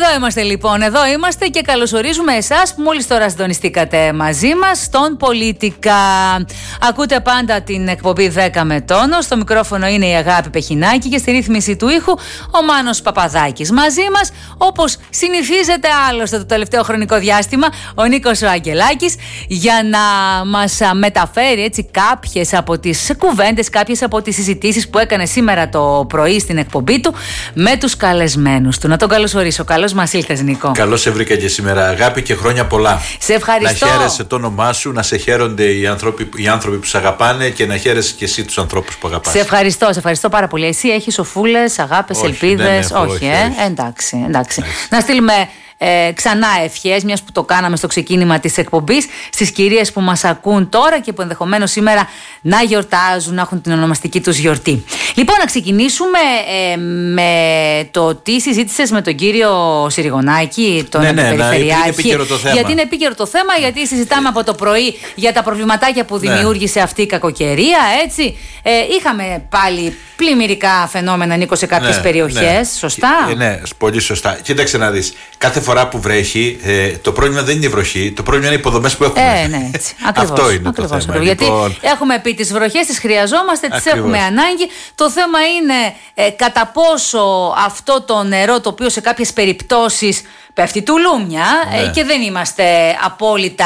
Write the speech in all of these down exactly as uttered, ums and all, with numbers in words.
Εδώ είμαστε λοιπόν, εδώ είμαστε και καλωσορίζουμε εσάς που μόλις τώρα συντονιστήκατε μαζί μας στον Πολίτικα. Ακούτε πάντα την εκπομπή δέκα με τόνο. Στο μικρόφωνο είναι η Αγάπη Πεχινάκη και στη ρύθμιση του ήχου ο Μάνος Παπαδάκης. Μαζί μας, όπως συνηθίζεται άλλωστε το τελευταίο χρονικό διάστημα, ο Νίκος ο Αγγελάκης, για να μας μεταφέρει έτσι κάποιες από τις κουβέντες, κάποιες από τις συζητήσεις που έκανε σήμερα το πρωί στην εκπομπή του με τους καλεσμένους του. Να τον καλωσορίσω. Καλώς μας ήλθες, Νίκο. Καλώς σε βρήκα και σήμερα, Αγάπη, και χρόνια πολλά. Σε ευχαριστώ. Να χαίρεσαι το όνομά σου, να σε χαίρονται οι άνθρωποι, οι άνθρωποι που σε αγαπάνε και να χαίρεσαι και εσύ τους ανθρώπους που αγαπάς. Σε ευχαριστώ, σε ευχαριστώ πάρα πολύ. Εσύ έχεις οφούλες, αγάπες, ελπίδες. Όχι, όχι, ε? όχι. Εντάξει, εντάξει. Να στείλουμε Ε, ξανά ευχές, μιας που το κάναμε στο ξεκίνημα της εκπομπής, στις κυρίες που μας ακούν τώρα και που ενδεχομένως σήμερα να γιορτάζουν, να έχουν την ονομαστική τους γιορτή. Λοιπόν, να ξεκινήσουμε ε, με το τι συζήτησες με τον κύριο Συριγωνάκη, τον ναι, ναι, Περιφερειάρχη. Είναι το θέμα. Γιατί είναι επίκαιρο το θέμα, γιατί συζητάμε από το πρωί για τα προβληματάκια που δημιούργησε ναι. αυτή η κακοκαιρία. Έτσι. Ε, είχαμε πάλι πλημμυρικά φαινόμενα, Νίκο, σε κάποιες ναι, περιοχές. Ναι. Σωστά. Ε, ναι, πολύ σωστά. Κοίταξε να δεις. Κάθε φορά που βρέχει, ε, το πρόβλημα δεν είναι η βροχή, το πρόβλημα είναι οι υποδομές που έχουμε. Ε, ναι, έτσι. Ακριβώς, αυτό είναι ακριβώς, το θέμα. Ακριβώς. Λοιπόν... Γιατί έχουμε πει τις βροχές, τις χρειαζόμαστε, τις Ακριβώς. έχουμε ανάγκη. Το θέμα είναι ε, κατά πόσο αυτό το νερό, το οποίο σε κάποιες περιπτώσεις πέφτει τουλούμια ναι. ε, και δεν είμαστε απόλυτα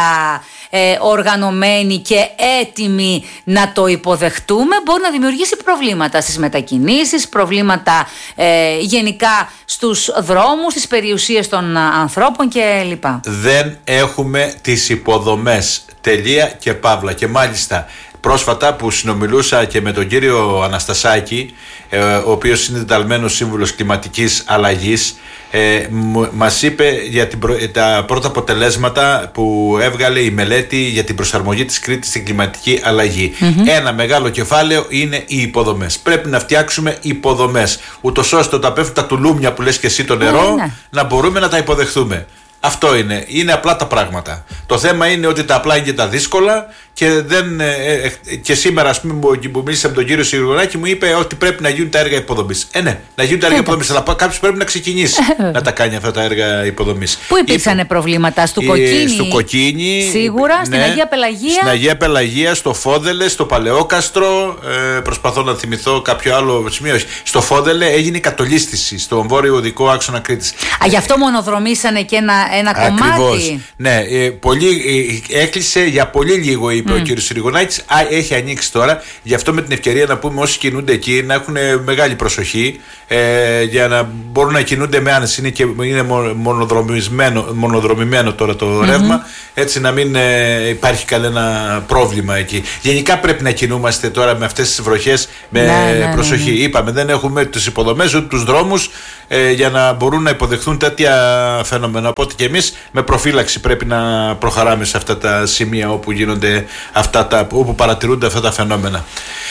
ε, οργανωμένοι και έτοιμοι να το υποδεχτούμε, μπορεί να δημιουργήσει προβλήματα στις μετακινήσεις, προβλήματα ε, γενικά στους δρόμους, στις περιουσίες των ανθρώπων κλπ. Δεν έχουμε τις υποδομές, τελεία και παύλα. Και μάλιστα πρόσφατα που συνομιλούσα και με τον κύριο Αναστασάκη, ε, ο οποίος είναι εντεταλμένος σύμβουλος κλιματικής αλλαγής, ε, μας είπε για την προ... τα πρώτα αποτελέσματα που έβγαλε η μελέτη για την προσαρμογή της Κρήτης στην κλιματική αλλαγή. Mm-hmm. Ένα μεγάλο κεφάλαιο είναι οι υποδομές. Πρέπει να φτιάξουμε υποδομές, ούτως ώστε όταν πέφτουν τα τουλούμια που λες και εσύ το νερό, mm-hmm. να μπορούμε να τα υποδεχθούμε. Αυτό είναι. Είναι απλά τα πράγματα. Το θέμα είναι ότι τα απλά είναι και τα δύσκολα και, δεν, ε, ε, και σήμερα, ας πούμε, που μίλησα με τον κύριο Συριγωνάκη, μου είπε ότι πρέπει να γίνουν τα έργα υποδομής. Ε, ναι, να γίνουν τα έργα υποδομής, αλλά κάποιος πρέπει να ξεκινήσει να τα κάνει αυτά τα έργα υποδομής. Πού υπήρξαν Είπε, προβλήματα, στο Κοκκίνη, στο Κοκκίνη σίγουρα, ναι, στην Αγία Πελαγία. Στην Αγία Πελαγία, στο Φόδελε, στο Παλαιόκαστρο. Ε, προσπαθώ να θυμηθώ κάποιο άλλο σημείο. Στο Φόδελε έγινε η κατολίσθηση, στον βόρειο οδικό άξονα Κρήτης. Α, γι' αυτό μονοδρομήσανε και ένα, ένα κομμάτι. Ακριβώς. Ναι, ε, πολύ, ε, έκλεισε για πολύ λίγο, είπε mm. ο κ. Συριγωνάκης. Α, έχει ανοίξει τώρα. Γι' αυτό με την ευκαιρία να πούμε όσοι κινούνται εκεί να έχουν μεγάλη προσοχή ε, για να μπορούν να κινούνται με άνεση. Είναι, και, είναι μονοδρομημένο, μονοδρομημένο τώρα το mm-hmm. ρεύμα, έτσι να μην ε, υπάρχει κανένα πρόβλημα εκεί. Γενικά πρέπει να κινούμαστε τώρα με αυτές τις βροχές με ναι, προσοχή. Ναι, ναι. Είπαμε, δεν έχουμε τις υποδομές ούτε τους δρόμους ε, για να μπορούν να υποδεχθούν τέτοια φαινόμενα. Οπότε και εμείς με προφύλαξη πρέπει να προχωράμε σε αυτά τα σημεία όπου γίνονται αυτά τα, όπου παρατηρούνται αυτά τα φαινόμενα.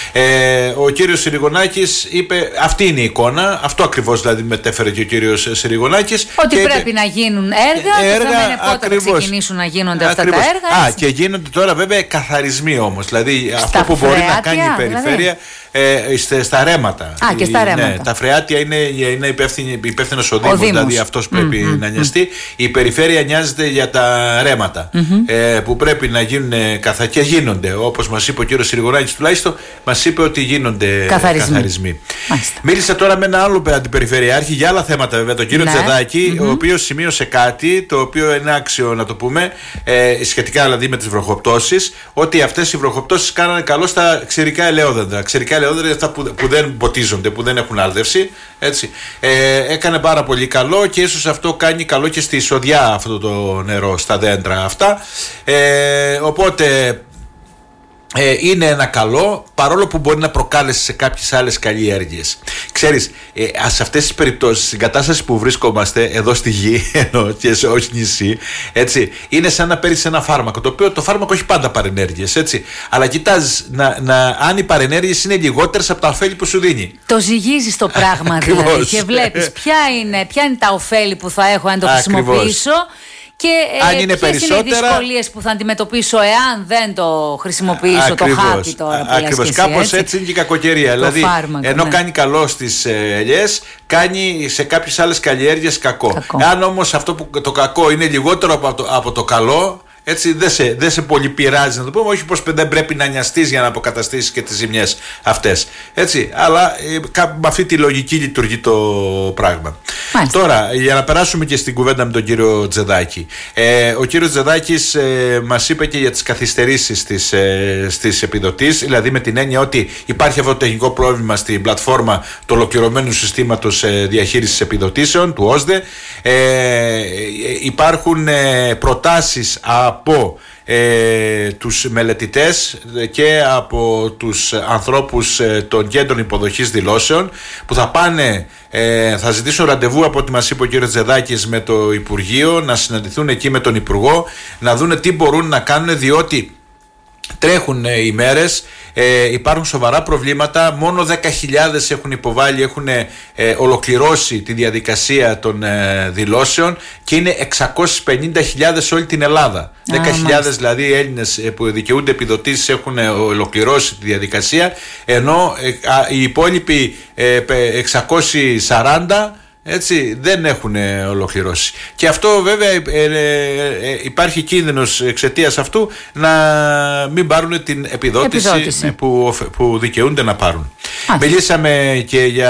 Ε, ο κύριος Συριγωνάκης είπε, αυτή είναι η εικόνα, αυτό ακριβώς δηλαδή μετέφερε και ο κύριος Συριγωνάκης. Ότι πρέπει είπε, να γίνουν έργα, έργα το θέμα είναι πότε ακριβώς, θα ξεκινήσουν να γίνονται αυτά ακριβώς. τα έργα. Α, και γίνονται τώρα βέβαια καθαρισμοί όμως, δηλαδή στα αυτό που φρεάτια, μπορεί να κάνει η περιφέρεια δηλαδή. ε, στα, στα ρέματα. Α, και στα ρέματα. Ναι, τα φρεάτια είναι, είναι υπεύθυνος ο Δήμος, δηλαδή αυτός πρέπει mm-hmm. να νοιαστεί. Η περιφέρεια νοιάζεται για τα ρέματα mm-hmm. ε, που πρέπει να γίνουν καθα... και γίνονται, όπως μας είπε ο κύριος Συριγωνάκης τουλάχιστον, μας είπε ότι γίνονται καθαρισμοί. καθαρισμοί. Μίλησα τώρα με ένα άλλο αντιπεριφερειάρχη για άλλα θέματα βέβαια, τον κύριο ναι. Τσεδάκη, mm-hmm. ο οποίος σημείωσε κάτι το οποίο είναι άξιο να το πούμε, ε, σχετικά δηλαδή με τις βροχοπτώσεις, ότι αυτές οι βροχοπτώσεις κάνανε καλό στα ξηρικά ελαιόδεντρα. Ξηρικά ελαιόδεντρα είναι αυτά που, που δεν ποτίζονται, που δεν έχουν άρδευση. Έτσι. Ε, έκανε πάρα πολύ καλό και ίσως αυτό κάνει καλό και στη εισοδιά αυτό το νερό στα δέντρα αυτά. Ε, οπότε ε, είναι ένα καλό, παρόλο που μπορεί να προκάλεσε σε κάποιες άλλες καλλιέργειες. Ξέρεις, ε, σε αυτές τις περιπτώσεις, στην κατάσταση που βρισκόμαστε εδώ στη γη, ενώ και σε όχι νησί, έτσι, είναι σαν να παίρνεις ένα φάρμακο, το οποίο το φάρμακο έχει πάντα παρενέργειες, έτσι. Αλλά κοιτάζεις να, να, αν οι παρενέργειες είναι λιγότερες από τα ωφέλη που σου δίνει. Το ζυγίζεις το πράγμα δηλαδή και βλέπεις ποια είναι, ποια είναι τα ωφέλη που θα έχω αν το χρησιμοποιήσω. και αν είναι περισσότερα, είναι οι δυσκολίες που θα αντιμετωπίσω εάν δεν το χρησιμοποιήσω ακριβώς, το χάπι τώρα. Ακριβώς, κάπως έτσι. έτσι είναι και η κακοκαιρία. Το δηλαδή, φάρμακο, ενώ ναι. κάνει καλό στις ελιές, κάνει σε κάποιες άλλες καλλιέργειες κακό. κακό. Αν όμως αυτό που το κακό είναι λιγότερο από το, από το καλό, έτσι δεν σε, δεν σε πολύ πειράζει να το πούμε, όχι πως δεν πρέπει να νοιαστείς για να αποκαταστήσεις και τις ζημιές αυτές, έτσι, αλλά ε, με αυτή τη λογική λειτουργεί το πράγμα. Μάλιστα. Τώρα, για να περάσουμε και στην κουβέντα με τον κύριο Τζεδάκη, ε, ο κύριος Τζεδάκης ε, μας είπε και για τις καθυστερήσεις στις, ε, στις επιδοτήσεις, δηλαδή με την έννοια ότι υπάρχει αυτό το τεχνικό πρόβλημα στην πλατφόρμα του ολοκληρωμένου συστήματος ε, διαχείρισης επιδοτήσεων, του ΟΣΔΕ. ε, υπάρχουν ε, προτάσεις από ε, τους μελετητές και από τους ανθρώπους ε, των κέντρων υποδοχής δηλώσεων που θα πάνε, ε, θα ζητήσουν ραντεβού από ό,τι μας είπε ο κ. Τζεδάκης με το Υπουργείο, να συναντηθούν εκεί με τον Υπουργό, να δούνε τι μπορούν να κάνουν, διότι τρέχουν ε, οι μέρες, ε, υπάρχουν σοβαρά προβλήματα. Μόνο δέκα χιλιάδες έχουν υποβάλει, έχουν ε, ολοκληρώσει τη διαδικασία των ε, δηλώσεων και είναι εξακόσιες πενήντα χιλιάδες σε όλη την Ελλάδα. δέκα χιλιάδες δηλαδή Έλληνες ε, που δικαιούνται επιδοτήσεις έχουν ε, ολοκληρώσει τη διαδικασία, ενώ ε, α, οι υπόλοιποι ε, εξακόσιοι σαράντα έτσι δεν έχουν ολοκληρώσει. Και αυτό βέβαια ε, ε, ε, υπάρχει κίνδυνος εξαιτίας αυτού να μην πάρουν την επιδότηση, επιδότηση. Που, που δικαιούνται να πάρουν. Α. Μιλήσαμε και για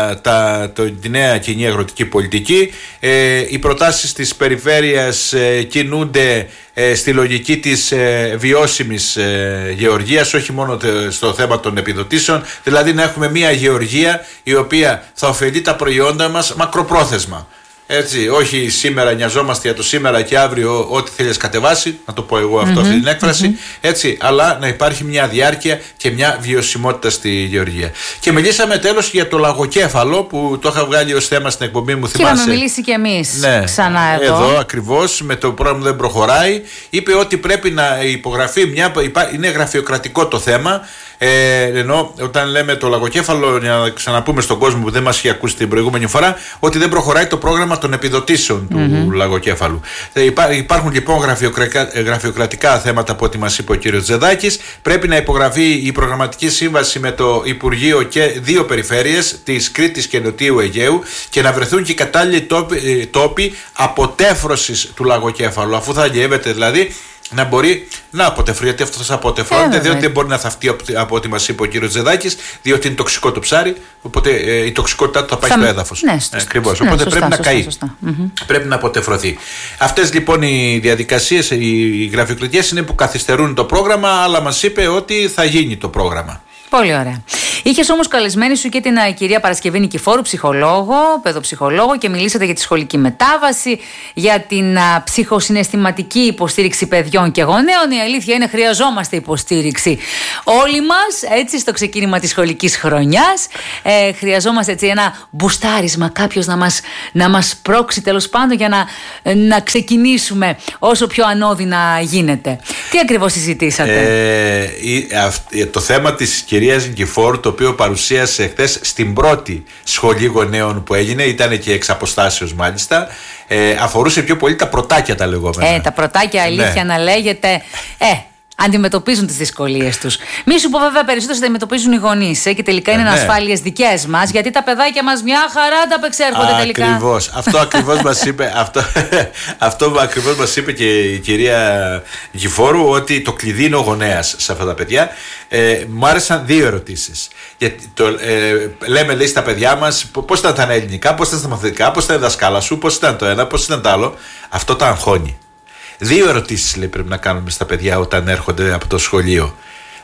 τα, το, τη νέα κοινή αγροτική πολιτική. Ε, οι προτάσεις της περιφέρειας ε, κινούνται ε, στη λογική της ε, βιώσιμης ε, γεωργίας, όχι μόνο τε, στο θέμα των επιδοτήσεων, δηλαδή να έχουμε μια γεωργία η οποία θα ωφελεί τα προϊόντα μας μακροπρόθεσμα. Έτσι, όχι σήμερα νοιαζόμαστε για το σήμερα και αύριο ό,τι θέλεις κατεβάσει, να το πω εγώ αυτό, mm-hmm. αυτή την έκφραση, mm-hmm. έτσι, αλλά να υπάρχει μια διάρκεια και μια βιωσιμότητα στη γεωργία. Και μιλήσαμε τέλος για το λαγοκέφαλο που το είχα βγάλει ως θέμα στην εκπομπή μου, θυμάσαι. Και είχαμε μιλήσει και εμείς ναι, ξανά εδώ. Εδώ ακριβώς, με το πρόγραμμα δεν προχωράει. Είπε ότι πρέπει να υπογραφεί μια, είναι γραφειοκρατικό το θέμα. Ε, ενώ όταν λέμε το λαγοκέφαλο, για να ξαναπούμε στον κόσμο που δεν μας είχε ακούσει την προηγούμενη φορά, ότι δεν προχωράει το πρόγραμμα των επιδοτήσεων του mm-hmm. λαγοκέφαλου. Ε, υπά, υπάρχουν λοιπόν γραφειοκρατικά, γραφειοκρατικά θέματα από ό,τι μας είπε ο κύριος Τζεδάκης. Πρέπει να υπογραφεί η προγραμματική σύμβαση με το Υπουργείο και δύο περιφέρειες, της Κρήτης και Νοτιού Αιγαίου, και να βρεθούν και οι κατάλληλοι τόποι, τόποι αποτέφρωσης του λαγοκέφαλου, αφού θα αλλιεύεται δηλαδή, να μπορεί να αποτεφρεί, γιατί αυτό θα αποτεφρώνεται, διότι δεν μπορεί να θαυτεί από ό,τι μας είπε ο κύριος Τζεδάκης, διότι είναι τοξικό το ψάρι, οπότε ε, η τοξικότητά του θα πάει στο έδαφος. Ναι, ε, ακριβώς. Ναι, οπότε σωστά, πρέπει σωστά, να καεί. Σωστά. Πρέπει να αποτεφρωθεί. Αυτές λοιπόν οι διαδικασίες, οι γραφειοκρατίες είναι που καθυστερούν το πρόγραμμα, αλλά μας είπε ότι θα γίνει το πρόγραμμα. Πολύ ωραία. Είχες όμως καλεσμένη σου και την uh, κυρία Παρασκευή Νικηφόρου, ψυχολόγο, παιδοψυχολόγο, και μιλήσατε για τη σχολική μετάβαση, για την uh, ψυχοσυναισθηματική υποστήριξη παιδιών και γονέων. Η αλήθεια είναι, χρειαζόμαστε υποστήριξη όλοι μας, έτσι, στο ξεκίνημα της σχολικής χρονιάς. Ε, χρειαζόμαστε έτσι ένα μπουστάρισμα, κάποιος να μας, να μας πρόξει τέλος πάντων για να, να ξεκινήσουμε όσο πιο ανώδυνα γίνεται. Τι ακριβώς συζητήσατε? Ε, η, αυ, το θέμα της κυρίας Νικηφόρου, το οποίο παρουσίασε χθες στην πρώτη σχολή γονέων που έγινε, ήταν και εξ αποστάσεως μάλιστα, ε, αφορούσε πιο πολύ τα πρωτάκια τα λεγόμενα. Ε, τα πρωτάκια, αλήθεια ναι. να λέγεται, ε, αντιμετωπίζουν τις δυσκολίες τους. Μη σου πω βέβαια, περισσότερο τα αντιμετωπίζουν οι γονείς, ε, και τελικά είναι ε, ναι. ασφάλειες δικές μας, γιατί τα παιδάκια μας μια χαρά τα απεξέρχονται τελικά. Ακριβώς. Αυτό ακριβώς μας είπε, αυτό, αυτό ακριβώς μας είπε και η κυρία Νικηφόρου, ότι το κλειδί είναι ο γονέας σε αυτά τα παιδιά. Ε, μου άρεσαν δύο ερωτήσεις. Γιατί το, ε, λέμε, λέει, στα παιδιά μας πώς ήταν τα ελληνικά, πώς ήταν στα μαθητικά, πώς ήταν η δασκάλα σου, πώς ήταν το ένα, πώς ήταν το άλλο. Αυτό τα αγχώνει. Δύο ερωτήσεις, λέει, πρέπει να κάνουμε στα παιδιά όταν έρχονται από το σχολείο.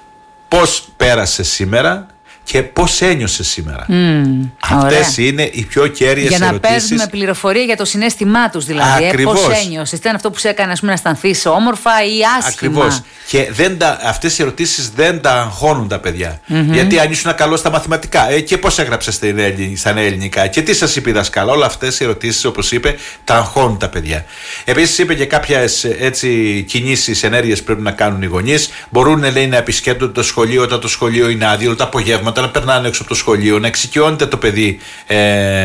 Πώς πέρασε σήμερα και πώς ένιωσε σήμερα. Mm, Αυτές ωραία. είναι οι πιο κέρυες ερωτήσεις. Για να παίρνουμε πληροφορία για το συναίσθημά τους, δηλαδή. Ε, πώς ένιωσες, ήταν αυτό που σε έκανε, ας πούμε, να αισθανθείς όμορφα ή άσχημα. Ακριβώς. Και δεν τα, αυτές οι ερωτήσεις δεν τα αγχώνουν τα παιδιά. Mm-hmm. Γιατί αν ήσουν καλό στα μαθηματικά, ε, και πώς έγραψες στα ελληνικά, και τι σας είπε η δασκάλα. Όλα αυτές οι ερωτήσεις, όπως είπε, τα αγχώνουν τα παιδιά. Επίσης, είπε και κάποιες έτσι κινήσεις, ενέργειες πρέπει να κάνουν οι γονείς. Μπορούν, λέει, να επισκέπτονται το σχολείο όταν το σχολείο είναι άδειο, τα απογεύματα. μαθήματα, να περνάνε έξω από το σχολείο, να εξοικειώνεται το παιδί ε,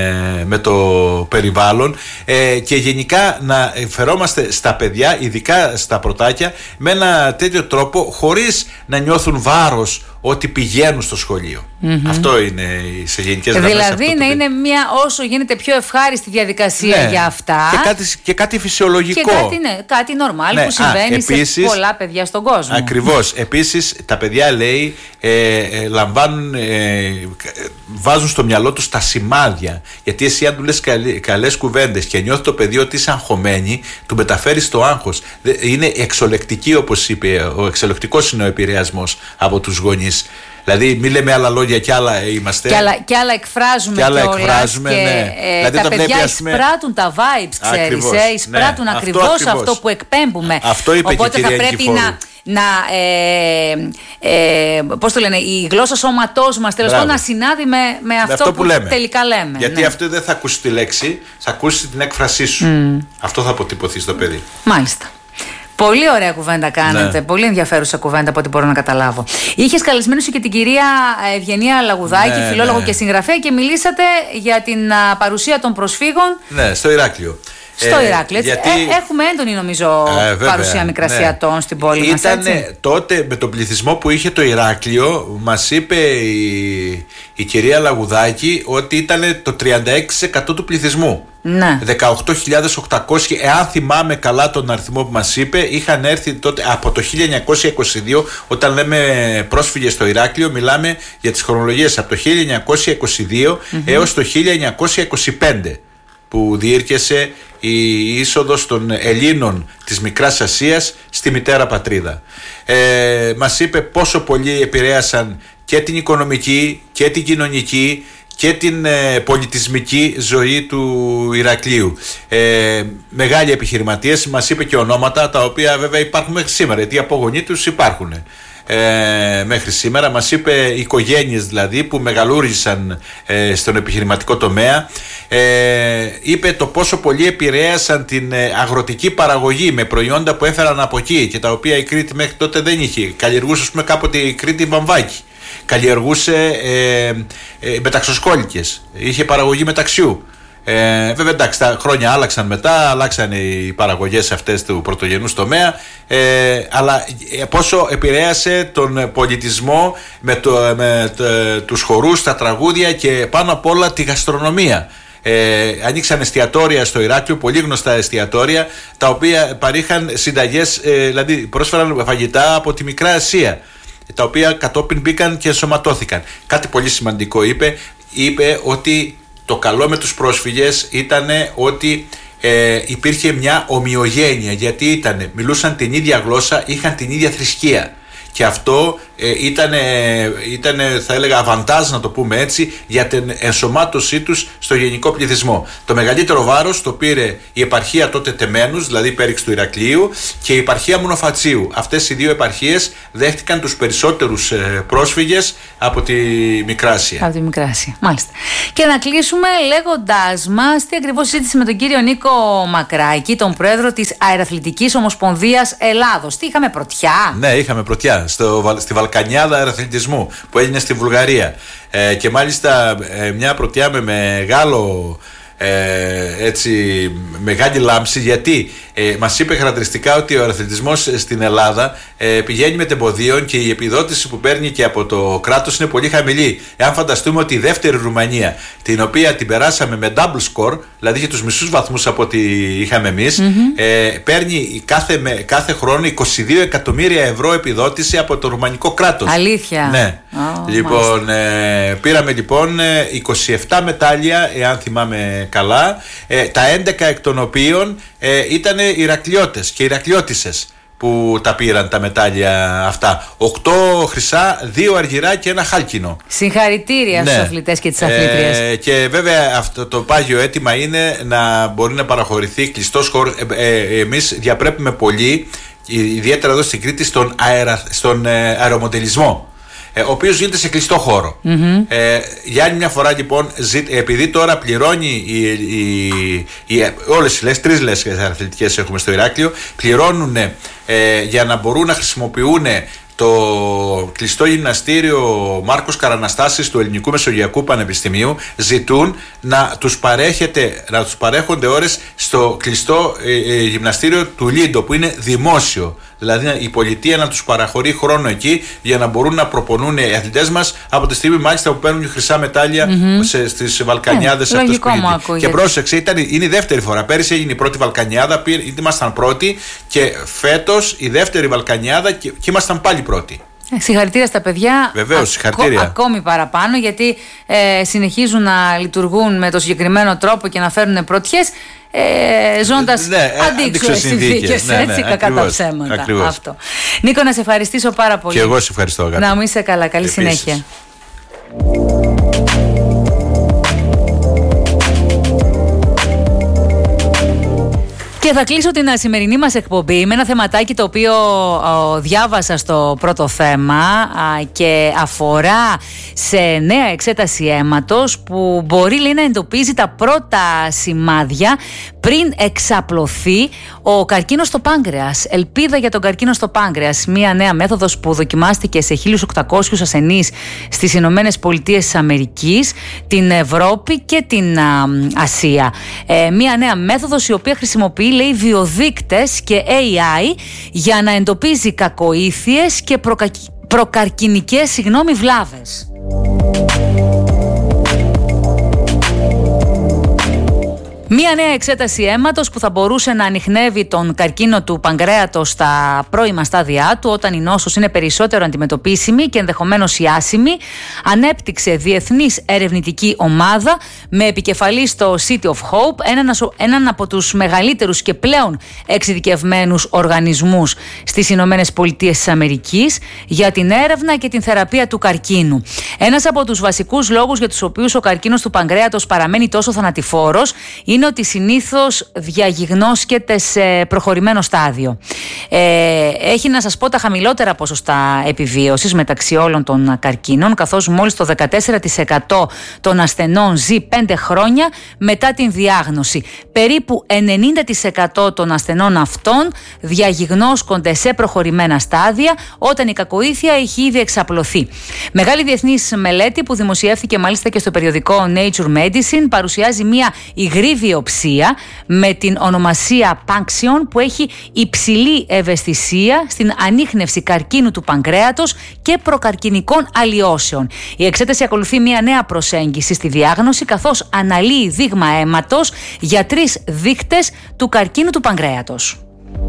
με το περιβάλλον ε, και γενικά να φερόμαστε στα παιδιά, ειδικά στα πρωτάκια, με ένα τέτοιο τρόπο, χωρίς να νιώθουν βάρος ότι πηγαίνουν στο σχολείο. Mm-hmm. Αυτό είναι σε γενικές γραμμές. Δηλαδή να είναι μια όσο γίνεται πιο ευχάριστη διαδικασία, ναι, για αυτά. Και κάτι, και κάτι φυσιολογικό. Και κάτι, ναι, κάτι normal, ναι, που συμβαίνει. Α, επίσης, σε πολλά παιδιά στον κόσμο. Ακριβώς. Επίσης τα παιδιά, λέει, ε, ε, λαμβάνουν, ε, βάζουν στο μυαλό τους τα σημάδια. Γιατί εσύ αν του λες καλές κουβέντες και νιώθει το παιδί ότι είσαι αγχωμένη, του μεταφέρει το άγχος. Είναι εξολεκτική, όπως είπε, ο εξολεκτικός είναι ο επηρεασμός από τους γονείς. Δηλαδή, μη λέμε άλλα λόγια και άλλα είμαστε. Και άλλα, και άλλα εκφράζουμε. Και άλλα εκφράζουμε, και, ναι. Ε, δηλαδή, τα παιδιά βλέπει, πούμε, εισπράττουν τα vibes, ξέρεις. Ε, εισπράττουν, ναι, ακριβώς αυτό, ακριβώς αυτό που εκπέμπουμε. Αυτό είπε. Οπότε και η θα πρέπει Κηφόρου. να. να ε, ε, πώς το λένε, η γλώσσα σώματός μας, τέλος πάντων, να συνάδει με, με, αυτό, αυτό που, που λέμε. τελικά λέμε. Γιατί, ναι, αυτό δεν θα ακούσει τη λέξη, θα ακούσει την έκφρασή σου. Mm. Αυτό θα αποτυπωθεί στο παιδί. Μάλιστα. Πολύ ωραία κουβέντα κάνετε. Ναι. Πολύ ενδιαφέρουσα κουβέντα από ό,τι μπορώ να καταλάβω. Είχες καλεσμένη σου και την κυρία Ευγενία Λαγουδάκη, ναι, φιλόλογο, ναι, και συγγραφέα, και μιλήσατε για την α, παρουσία των προσφύγων. Ναι, στο Ηράκλειο. Στο ε, Ηράκλειο. Γιατί... Ε, έχουμε έντονη, νομίζω, ε, βέβαια, παρουσία Μικρασιατών, ναι, στην πόλη μας. Ήταν τότε με τον πληθυσμό που είχε το Ηράκλειο, μας είπε η, η κυρία Λαγουδάκη ότι ήταν το τριάντα έξι τοις εκατό του πληθυσμού. Ναι. δεκαοκτώ χιλιάδες οκτακόσιοι, εάν θυμάμαι καλά τον αριθμό που μας είπε, είχαν έρθει τότε από το χίλια εννιακόσια είκοσι δύο. Όταν λέμε πρόσφυγες στο Ηράκλειο, μιλάμε για τις χρονολογίες από το χίλια εννιακόσια είκοσι δύο mm-hmm. έως το χίλια εννιακόσια είκοσι πέντε, που διήρκεσε η είσοδος των Ελλήνων της Μικράς Ασίας στη μητέρα πατρίδα. Ε, μας είπε πόσο πολύ επηρέασαν και την οικονομική και την κοινωνική και την ε, πολιτισμική ζωή του Ηρακλείου. Ε, μεγάλοι επιχειρηματίες, μας είπε και ονόματα τα οποία βέβαια υπάρχουν μέχρι σήμερα, γιατί οι απογονοί τους υπάρχουν. Ε, μέχρι σήμερα μας είπε οικογένειες δηλαδή που μεγαλούργησαν ε, στον επιχειρηματικό τομέα. Ε, είπε το πόσο πολύ επηρέασαν την ε, αγροτική παραγωγή με προϊόντα που έφεραν από εκεί και τα οποία η Κρήτη μέχρι τότε δεν είχε. Καλλιεργούσε, ας πούμε, κάποτε η Κρήτη βαμβάκι, καλλιεργούσε ε, ε, μεταξοσκόλικες, είχε παραγωγή μεταξιού. Ε, βέβαια, εντάξει, τα χρόνια άλλαξαν μετά, άλλαξαν οι παραγωγές αυτές του πρωτογενούς τομέα, ε, αλλά πόσο επηρέασε τον πολιτισμό με, το, με το, τους χορούς, τα τραγούδια και πάνω απ' όλα τη γαστρονομία. Ε, ανοίξαν εστιατόρια στο Ηράκλειο, πολύ γνωστά εστιατόρια, τα οποία παρήχαν συνταγές, ε, δηλαδή πρόσφεραν φαγητά από τη Μικρά Ασία, τα οποία κατόπιν μπήκαν και ενσωματώθηκαν. Κάτι πολύ σημαντικό είπε, είπε ότι το καλό με τους πρόσφυγες ήταν ότι ε, υπήρχε μια ομοιογένεια, γιατί ήτανε, μιλούσαν την ίδια γλώσσα, είχαν την ίδια θρησκεία. Και αυτό ε, ήταν, ήταν, θα έλεγα, αβαντάζ, να το πούμε έτσι, για την ενσωμάτωσή τους στο γενικό πληθυσμό. Το μεγαλύτερο βάρος το πήρε η επαρχία τότε Τεμένους, δηλαδή Πέριξ του Ηρακλείου, και η επαρχία Μονοφατσίου. Αυτές οι δύο επαρχίες δέχτηκαν τους περισσότερους ε, πρόσφυγες από τη Μικρά Ασία. Από τη Μικρά Ασία, μάλιστα. Και να κλείσουμε λέγοντάς μας τι ακριβώς συζήτηση με τον κύριο Νίκο Μακράκη, τον πρόεδρο της Αεραθλητικής Ομοσπονδίας Ελλάδος. Τι είχαμε, πρωτιά? Ναι, είχαμε πρωτιά. Στο, στη Βαλκανιάδα Αεραθλητισμού που έγινε στη Βουλγαρία, ε, και μάλιστα ε, μια πρωτιά με μεγάλο ε, έτσι, μεγάλη λάμψη, γιατί ε, μας είπε χαρακτηριστικά ότι ο αεραθλητισμός στην Ελλάδα ε, πηγαίνει μετεμποδίων και η επιδότηση που παίρνει και από το κράτος είναι πολύ χαμηλή. Εάν φανταστούμε ότι η δεύτερη Ρουμανία, την οποία την περάσαμε με double score, δηλαδή για τους μισούς βαθμούς από ό,τι είχαμε εμείς, mm-hmm. ε, παίρνει κάθε, με, κάθε χρόνο είκοσι δύο εκατομμύρια ευρώ επιδότηση από το ρουμανικό κράτος. Αλήθεια? Ναι. Oh, λοιπόν, ε, πήραμε λοιπόν είκοσι επτά μετάλλια, εάν θυμάμαι καλά, ε, τα έντεκα εκ των οποίων ε, ήταν Ηρακλειώτες και Ηρακλειώτισσες που τα πήραν τα μετάλλια αυτά. Οκτώ χρυσά, δύο αργυρά και ένα χάλκινο. Συγχαρητήρια, ναι, στους αθλητές και τις αθλήτριες. Ε, και βέβαια αυτό το πάγιο αίτημα είναι να μπορεί να παραχωρηθεί κλειστός χώρος. Ε, ε, εμείς διαπρέπουμε πολύ, ιδιαίτερα εδώ στην Κρήτη, στον, αερα, στον ε, αερομοντελισμό, ο οποίος γίνεται σε κλειστό χώρο. Mm-hmm. Ε, για άλλη μια φορά λοιπόν, επειδή τώρα πληρώνει η, η, η, όλες οι λες, τρεις λες αθλητικές έχουμε στο Ηράκλειο, πληρώνουν ε, για να μπορούν να χρησιμοποιούν το κλειστό γυμναστήριο Μάρκος Καραναστάσης του Ελληνικού Μεσογειακού Πανεπιστημίου ζητούν να τους, παρέχεται, να τους παρέχονται ώρες στο κλειστό ε, ε, γυμναστήριο του Λίντο, που είναι δημόσιο. Δηλαδή η πολιτεία να τους παραχωρεί χρόνο εκεί για να μπορούν να προπονούν οι αθλητές μας, από τη στιγμή μάλιστα που παίρνουν χρυσά μετάλλια mm-hmm. σε, στις Βαλκανιάδες. Ε, λογικό μου ακούγεται. Και πρόσεξε, ήταν, είναι η δεύτερη φορά. Πέρυσι έγινε η πρώτη Βαλκανιάδα, ήμασταν πρώτοι, και φέτος η δεύτερη Βαλκανιάδα και, και ήμασταν πάλι πρώτοι. Συγχαρητήρια στα παιδιά. Βεβαίως, συγχαρητήρια. Ακόμη παραπάνω, γιατί ε, συνεχίζουν να λειτουργούν με το συγκεκριμένο τρόπο και να φέρουν πρωτιές, ε, ζώντας ναι, αντίξωες συνθήκες, ναι, ναι, έτσι, κακά τα ψέματα. Ακριβώς. Αυτό. Νίκο, να σε ευχαριστήσω πάρα πολύ. Και εγώ σε ευχαριστώ, αγάπη. Να μην είσαι καλά, καλή Επίσης. συνέχεια. Και θα κλείσω την σημερινή μας εκπομπή με ένα θεματάκι το οποίο ο, διάβασα στο πρώτο θέμα α, και αφορά σε νέα εξέταση αίματος που μπορεί, λέει, να εντοπίζει τα πρώτα σημάδια πριν εξαπλωθεί ο καρκίνος στο πάγκρεας. Ελπίδα για τον καρκίνο στο πάγκρεας. Μία νέα μέθοδος που δοκιμάστηκε σε χίλιους οκτακόσιους ασθενείς στις Ηνωμένες Πολιτείες της Αμερικής, την Ευρώπη και την α, Ασία. Ε, μία νέα μέθοδος η οποία χρησιμοποιεί, λέει, βιοδείκτες και έι άι για να εντοπίζει κακοήθειες και προκα... προκαρκινικές, συγγνώμη, βλάβες. Μία νέα εξέταση αίματος που θα μπορούσε να ανιχνεύει τον καρκίνο του παγκρέατος στα πρώιμα στάδια του, όταν η νόσος είναι περισσότερο αντιμετωπίσιμη και ενδεχομένως ιάσιμη, ανέπτυξε διεθνής ερευνητική ομάδα με επικεφαλή στο City of Hope, έναν, έναν από τους μεγαλύτερους και πλέον εξειδικευμένους οργανισμούς στις Ηνωμένες Πολιτείες της Αμερικής για την έρευνα και την θεραπεία του καρκίνου. Ένας από τους βασικούς λόγους για τους οποίους ο καρκίνος του παγκρέατος παραμένει τόσο θανατηφόρος είναι ότι συνήθως διαγιγνώσκεται σε προχωρημένο στάδιο. Ε, έχει, να σας πω, τα χαμηλότερα ποσοστά επιβίωσης μεταξύ όλων των καρκίνων, καθώς μόλις το δεκατέσσερα τοις εκατό των ασθενών ζει πέντε χρόνια μετά την διάγνωση. Περίπου ενενήντα τοις εκατό των ασθενών αυτών διαγιγνώσκονται σε προχωρημένα στάδια όταν η κακοήθεια έχει ήδη εξαπλωθεί. Μεγάλη διεθνής μελέτη που δημοσιεύθηκε μάλιστα και στο περιοδικό Nature Medicine παρουσιάζει μια υγρή βιοψία με την ονομασία Punction που έχει υψηλή ευαισθησία στην ανίχνευση καρκίνου του παγκρέατος και προκαρκινικών αλλοιώσεων. Η εξέταση ακολουθεί μια νέα προσέγγιση στη διάγνωση, καθώς αναλύει δείγμα αίματος για τρεις δείκτες του καρκίνου του παγκρέατος.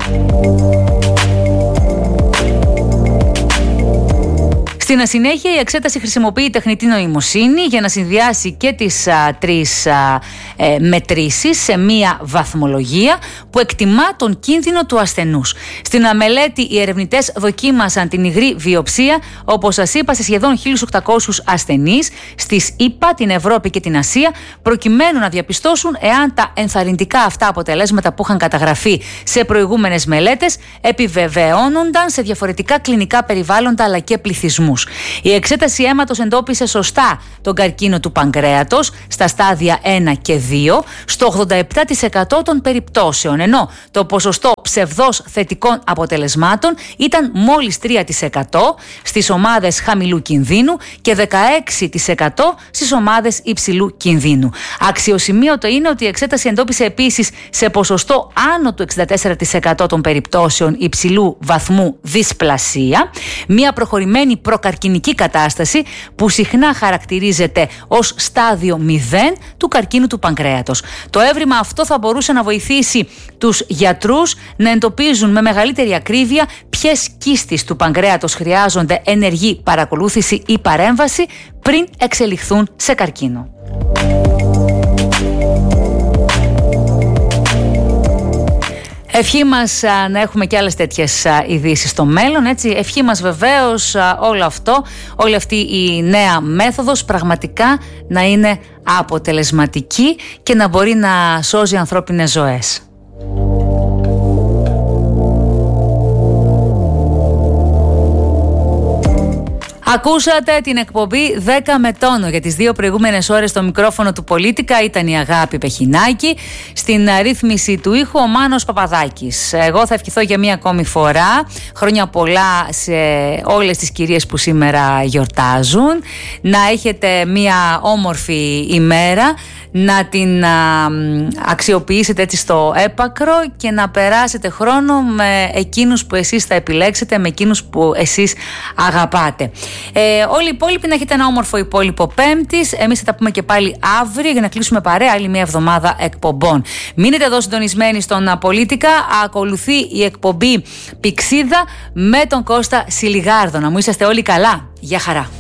Στην συνέχεια, η εξέταση χρησιμοποιεί τεχνητή νοημοσύνη για να συνδυάσει και τις α, τρεις α, ε, μετρήσεις σε μία βαθμολογία που εκτιμά τον κίνδυνο του ασθενούς. Στην μελέτη, οι ερευνητές δοκίμασαν την υγρή βιοψία, όπως σας είπα, σε σχεδόν χίλιους οκτακόσιους ασθενείς στις ΗΠΑ, την Ευρώπη και την Ασία, προκειμένου να διαπιστώσουν εάν τα ενθαρρυντικά αυτά αποτελέσματα που είχαν καταγραφεί σε προηγούμενες μελέτες επιβεβαιώνονταν σε διαφορετικά κλινικά περιβάλλοντα αλλά και πληθυσμούς. Η εξέταση αίματος εντόπισε σωστά τον καρκίνο του παγκρέατος στα στάδια ένα και δύο στο ογδόντα επτά τοις εκατό των περιπτώσεων, ενώ το ποσοστό ψευδώς θετικών αποτελεσμάτων ήταν μόλις τρία τοις εκατό στις ομάδες χαμηλού κινδύνου και δεκαέξι τοις εκατό στις ομάδες υψηλού κινδύνου. Αξιοσημείωτο είναι ότι η εξέταση εντόπισε επίσης σε ποσοστό άνω του εξήντα τέσσερα τοις εκατό των περιπτώσεων υψηλού βαθμού δυσπλασία, μια προχωρημένη προκαρκινική κατάσταση που συχνά χαρακτηρίζεται ως στάδιο μηδέν του καρκίνου του παγκρέατος. Το έβριμα αυτό θα μπορούσε να βοηθήσει τους γιατρούς να εντοπίζουν με μεγαλύτερη ακρίβεια ποιες κίστες του παγκρέατος χρειάζονται ενεργή παρακολούθηση ή παρέμβαση πριν εξελιχθούν σε καρκίνο. Ευχή μας α, να έχουμε και άλλες τέτοιες α, ειδήσεις στο μέλλον, έτσι. Ευχή μας βεβαίως α, όλο αυτό, όλη αυτή η νέα μέθοδος πραγματικά να είναι αποτελεσματική και να μπορεί να σώζει ανθρώπινες ζωές. Ακούσατε την εκπομπή δέκα με τόνο. Για τις δύο προηγούμενες ώρες στο μικρόφωνο του Πολίτικα ήταν η Αγάπη Πεχινάκη. Στην ρύθμιση του ήχου ο Μάνος Παπαδάκης. Εγώ θα ευχηθώ για μία ακόμη φορά χρόνια πολλά σε όλες τις κυρίες που σήμερα γιορτάζουν. Να έχετε μία όμορφη ημέρα, να την α, αξιοποιήσετε έτσι στο έπακρο και να περάσετε χρόνο με εκείνους που εσείς θα επιλέξετε, με εκείνους που εσείς αγαπάτε. Ε, όλοι οι υπόλοιποι να έχετε ένα όμορφο υπόλοιπο Πέμπτης. Εμείς θα τα πούμε και πάλι αύριο για να κλείσουμε παρέα άλλη μια εβδομάδα εκπομπών. Μείνετε εδώ συντονισμένοι στον Πολίτικα. Ακολουθεί η εκπομπή Πηξίδα με τον Κώστα Σιλιγάρδο. Να μου είσαστε όλοι καλά. Γεια χαρά.